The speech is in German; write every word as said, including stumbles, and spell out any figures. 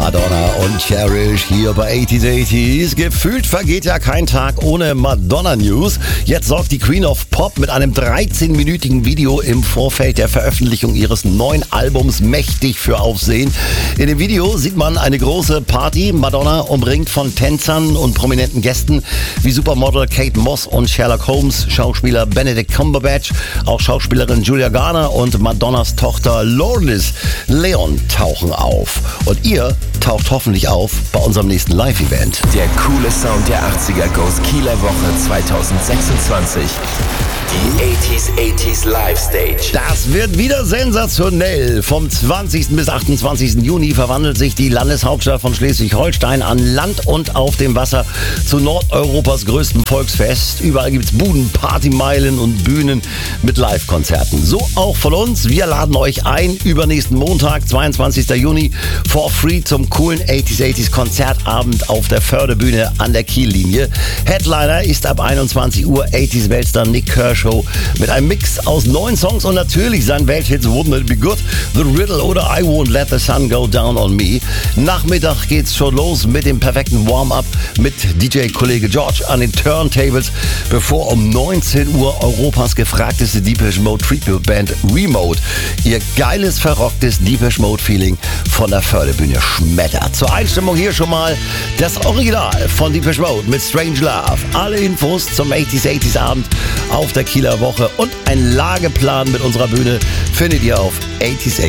Madonna und Cherish hier bei achtziger achtziger. Gefühlt vergeht ja kein Tag ohne Madonna-News. Jetzt sorgt die Queen of Pop mit einem dreizehnminütigen Video im Vorfeld der Veröffentlichung ihres neuen Albums mächtig für Aufsehen. In dem Video sieht man eine große Party, Madonna umringt von Tänzern und prominenten Gästen wie Supermodel Kate Moss und Sherlock Holmes, Schauspieler Benedict Cumberbatch, auch Schauspielerin Julia Garner und Madonnas Tochter Lourdes Leon tauchen auf. Und ihr taucht hoffentlich auf bei unserem nächsten Live-Event. Der coole Sound der achtziger goes Kieler Woche zwanzig sechsundzwanzig. Die achtziger achtziger Live Stage. Das wird wieder sensationell. Vom zwanzigsten bis achtundzwanzigsten Juni verwandelt sich die Landeshauptstadt von Schleswig-Holstein an Land und auf dem Wasser zu Nordeuropas größtem Volksfest. Überall gibt's Buden, Partymeilen und Bühnen mit Live-Konzerten. So auch von uns. Wir laden euch ein, übernächsten Montag, zweiundzwanzigsten Juni, for free zum coolen achtziger achtziger Konzertabend auf der Förderbühne an der Kiellinie. Headliner ist ab einundzwanzig Uhr achtziger Weltstar Nick Kershaw mit einem Mix aus neun Songs und natürlich seinen Welthits Wouldn't It Be Good, The Riddle oder I Won't Let the Sun Go Down on Me. Nachmittag geht's schon los mit dem perfekten Warm-up mit D J-Kollege George an den Turntables, bevor um neunzehn Uhr Europas gefragteste Depeche Mode Tribute-Band Remote ihr geiles, verrocktes Depeche Mode-Feeling von der Förderbühne schmettert. Zur Einstimmung hier schon mal das Original von Depeche Mode mit Strange Love. Alle Infos zum achtziger achtziger Abend auf der Kieler Woche und ein Lageplan mit unserer Bühne findet ihr auf achtziger